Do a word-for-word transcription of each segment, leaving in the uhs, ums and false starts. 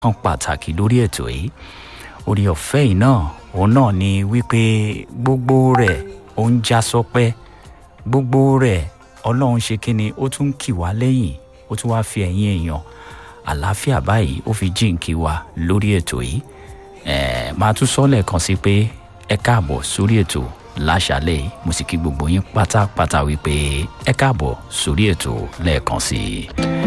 kan pàtàkì lórí ètò yìí orí ọ̀fẹ́ yìí náà òun náà ni wípé gbogbo rẹ̀ ó ń já sọpẹ́ gbogbo rẹ̀ ọlọ́run ṣe kíni ó tún kì wá lẹ́yìn ó tún wá fi ẹ̀yìn èèyàn àlàáfíà báyìí ó fi jíǹkí wa lórí ètò yìí ẹ̀ẹ́ máa tún sọ lẹ́ẹ̀kan sí pé ẹ káàbọ̀ sórí ètò láṣálẹ́ mo sì kí gbogbo yín pátápátá wípé ẹ káàbọ̀ sórí ètò lẹ́ẹ̀kan sí i.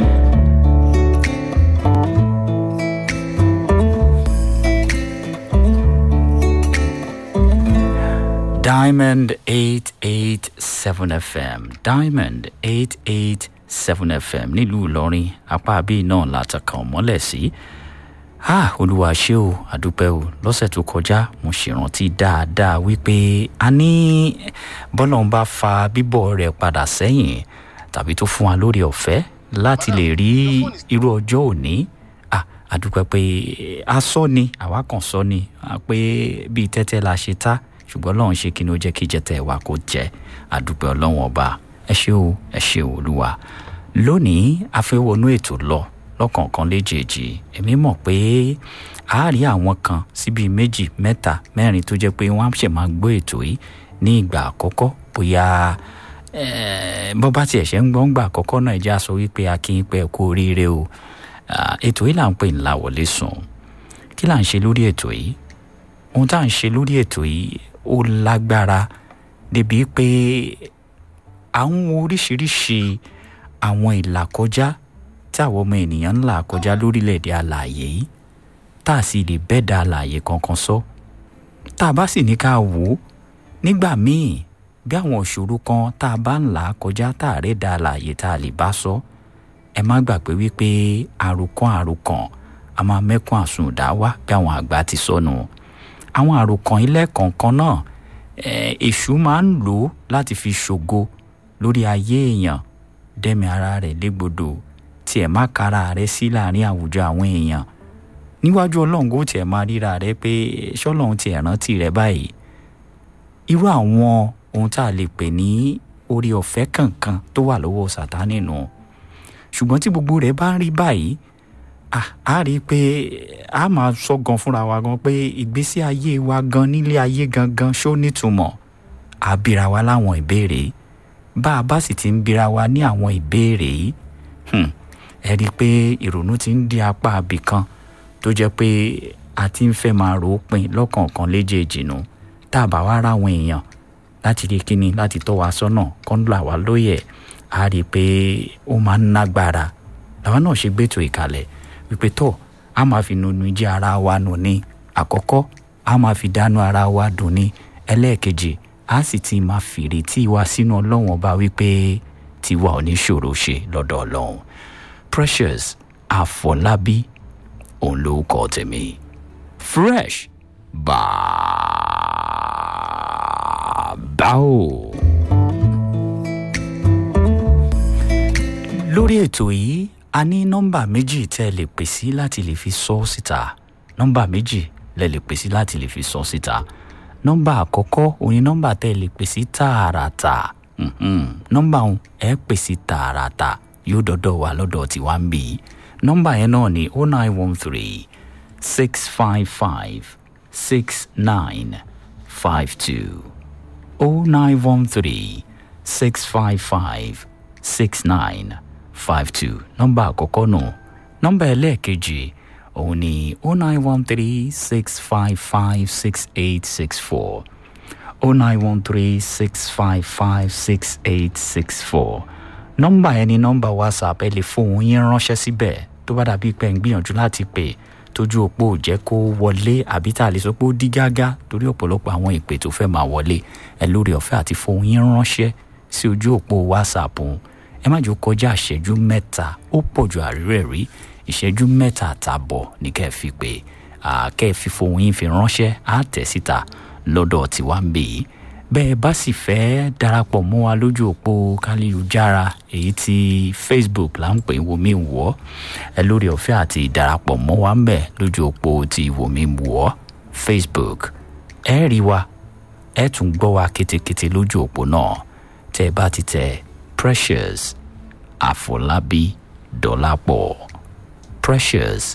Diamond eight eight seven F M Diamond eight eight seven F M nílùú Ìlọrin apá bíi náà látàkàn mọ́lẹ̀ sí. Ah, olúwa ṣé o àdúpẹ́ o lọ́sẹ̀ tó kọjá mo ṣèrántí dáadáa wípé a ní bọ́lọ́run bá fa bíbọ̀ rẹ̀ padà sẹ́yìn tàbí tó fún wa lórí ọ̀fẹ́ láti lè rí irú ọjọ́ òní. Ah, àdúpẹ́ pé a sọ ni àwa kan sọ ni pé bíi tẹ́tẹ́ la ṣe tá ṣùgbọ́n ọlọ́run ṣe kí ni ó jẹ́ kí jẹ́tẹ̀ wa kó jẹ́ àdúpẹ́ ọlọ́run ọba ẹ ṣé o ẹ ṣé o olúwa. Lónìí a fẹ́ wọnú ètò lọ lọ́kọ̀ọ̀kan léjèèjì èmi mọ̀ pé a rí àwọn kan síbi méjì mẹ́ta mẹ́rin tó jẹ́ pé wọ́n á ṣe máa gbọ́ ètò yìí ní ìgbà àkọ́kọ́ bóyá bọ́ bá tiẹ̀ ṣe ń gbọ́ ń gbà àkọ́kọ́ náà ẹ̀jẹ̀ á sọ wípé a kì í pẹ́ kú oríire o ètò yìí là ń pè ní Láwọlé Sùn. Kí là ń ṣe lórí ètò yìí? Ohun tá à ń ṣe lórí ètò yìí ó lágbára débi pé à ń wo oríṣiríṣi àwọn ìlàkọjá tí àwọn ọmọ ènìyàn ń là kọjá lórílẹ̀‐èdè alààyè yìí tá a sì lè bẹ́ẹ̀dá alààyè kankan sọ. Tá a bá sì ní ká wò ó nígbà míì bí àwọn ìṣòro kan tá a bá ń là kọjá tá a rẹ̀ dá alààyè tá a lè bá sọ ẹ má gbàgbé wípé àròkàn àròkàn a máa mẹ́kún àsùnwọ̀dá wá bí àwọn àgbà ti sọnù. Àwọn àròkàn ilé kọ̀ọ̀kan náà èṣù máa ń lò ó láti fi ṣògo lórí ayé èèyàn dẹ́mi ara rẹ̀ légbodò tí ẹ̀ má kára rẹ̀ sí láàrin àwùjọ àwọn èèyàn níwájú ọlọ́run kó tiẹ̀ máa ríra rẹ̀ pé ṣọ́lọ́run tiẹ̀ rántí rẹ̀ báyìí. Irú àwọn ohun tá a lè pè ní orí ọ̀fẹ́ kankan tó wà lọ́wọ́ Sátánì nù ṣùgbọ́n tí gbogbo rẹ̀ bá ń rí báyìí a rí i pé a máa sọ gan fúnra wa gan pé ìgbésí ayé wa gan nílé ayé gangan ṣó nítumọ̀ a bíra wa láwọn ìbéèrè bá a bá sì ti ń bíra wa ní àwọn ìbéèrè yìí ẹ rí i pé ìrònú ti ń di apá abì kan tó jẹ́ pé a ti ń fẹ́ máa rò ó pin lọ́kọ̀ọ̀kan léjèèjì nù tá a bá wá ráwọn èèyàn láti rí kíni láti tọ́ wa sọ́nà kán là wá lóye a rí i pé ó máa ń nágbára làwọn náà ṣe gbétò ìkàlẹ̀ wípé tó a máa fi nunu jẹ́ ara wa nù ní àkọ́kọ́ a máa fi dánú ara wa dùn ní ẹlẹ́ẹ̀kejì a sì ti máa fìrè tí wa sínú ọlọ́run ọba wípé tiwa ò ní ṣòro ṣe lọ́dọ̀ ọlọ́run. Precious Àfọlábí òun ló kọ tèmi fresh bàbá o. Lórí ètò yìí a ní nọ́mbà méjì tẹ́ ẹ lè pè sí láti lè fi sọ síta nọ́mbà méjì lẹ lè pè sí láti lè fi sọ síta. Nọ́mbà àkọ́kọ́ òní nọ́mbà tẹ́ ẹ lè pè sí tààràtà nọ́mbà òun ẹ pè sí tààràtà yóò dọ́dọ̀ wà lọ́dọ̀ tí wàá ń bì í. Nọ́mbà yẹn náà ni oh nine one three six five five six nine five two oh nine one three six five five six nine five two nọ́mbà àkọ́kọ́ nù. Nọ́mbà ẹlẹ́ẹ̀kejì òun ni oh nine one three six five five six eight six four oh nine one three six five five six eight six four. Nọ́mbà yẹn ni nọ́mbà WhatsApp ẹ lè fóun yín ránṣẹ́ síbẹ̀ tó bá dàbí pé ń gbìyànjú láti pè tójú òpó ò jẹ́ kó wọlé àbí tá a lè sọ pé ó dí gágá torí ọ̀pọ̀lọpọ̀ àwọn ìpè tó fẹ́ máa wọlé ẹ lórí ọ̀fẹ́ àti fóun yín ránṣẹ́ sí ojú òpó WhatsApp òun ẹ má jò kọjá ìṣẹ́jú mẹ́ta ó pọ̀ ju àrírẹ̀ rí ìṣẹ́jú mẹ́ta àtààbọ̀ ní kẹ́ ẹ fi pè kẹ́ ẹ fi fohùn yín fi ránṣẹ́ á tẹ̀ síta lọ́dọ̀ tiwa ń bì í. Bẹ́ẹ̀ bá sì fẹ́ darapọ̀ mọ́ wa lójú òpó kálélujára èyí tí Facebook là ń pè wò mí wò ẹ lórí ọ̀fẹ́ àti darapọ̀ mọ́ wa ń bẹ̀ lójú òpó ti wò mí wò Facebook ẹ rí wa ẹ tún gbọ́ wa kétékété lójú òpó náà tẹ́ ẹ bá ti tẹ Precious Àfọlábí Dọ́lápọ̀ Precious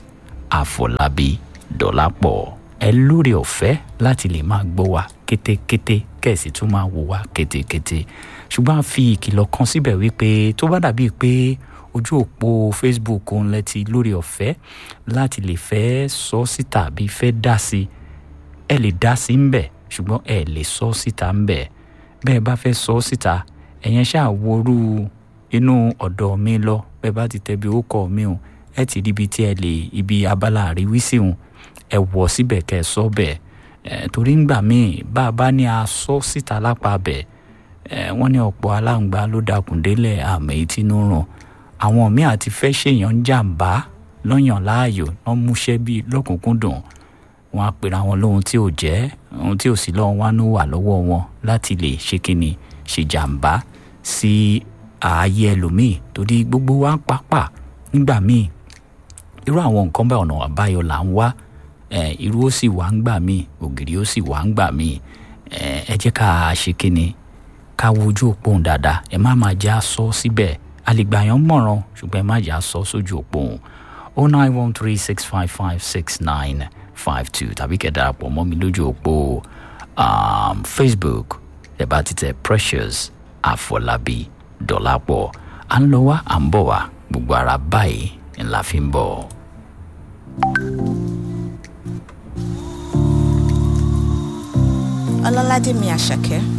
àfọlábí dọ̀lápọ̀ ẹ lórí ọ̀fẹ́ láti lè máa gbọ́ wa kétékété kẹ̀sì tún máa wò wá kétékété ṣùgbọ́n a fi ìkìlọ̀ kan síbẹ̀ wípé tó bá dàbí pé ojú òpó Facebook òun lẹ ti lórí ọ̀fẹ́ láti lè fẹ́ sọ síta àbí fẹ́ dá sí ẹ lè dá sí ń bẹ̀ ṣùgbọ́n ẹ lè sọ síta ń bẹ̀ bẹ́ẹ̀ bá fẹ́ sọ síta ẹ̀yẹn ṣáà worú inú ọ̀dọ̀ mi lọ bẹ́ẹ̀ bá ti tẹ̀bi ó kọ́ mi o ẹ ti rí ibi tí ẹ lè ibi abala àríwísí òun ẹ wọ̀ síbẹ̀ kẹ́ ẹ sọ bẹ́ẹ̀ ẹ torí ńgbà míì bá a bá ní a sọ síta lápá bẹ̀ ẹ wọ́n ní ọ̀pọ̀ aláǹgbá ló dakùn délẹ̀ àmọ́ èyí tí inú rùn àwọn míì àti fẹ́ ṣèyàn jàǹbá lọ́yàn láàyò wọ́n múṣẹ́ bíi lọ́kùnkúndùn wọn á pèrè àwọn lóhun tí ò jẹ́ ohun tí ò sí lọ́wọ́ wọn á wà lọ́wọ́ wọn láti lè ṣe kíni ṣe jàǹbá sí ààyè ẹlòmíì torí gbogbo wa pápá nígbà míì irú àwọn nǹkan bá ọ̀nà àbáyọ là ń wá irú ó sì wà ń gbà míì ògiri ó sì wà ń gbà míì ẹ jẹ́ ká ṣe kíni ká wojú òpó òun dáadáa ẹ má máa já sọ síbẹ̀ a lè gbà yàn mọ̀ràn ṣùgbọ́n ẹ má já sọ sójú òpó òun oh nine one three six five five six nine five two tàbí kẹ́ darapọ̀ mọ́ mi lójú òpó um, Facebook ẹ bá ti tẹ Precious Àfọlábí Dọ̀lápọ̀ à ń lọ wá à ń bọ̀ wá gbogbo ara báyìí ńlá fi ń bọ̀. Ọlọ́ládé mi Àṣàkẹ́.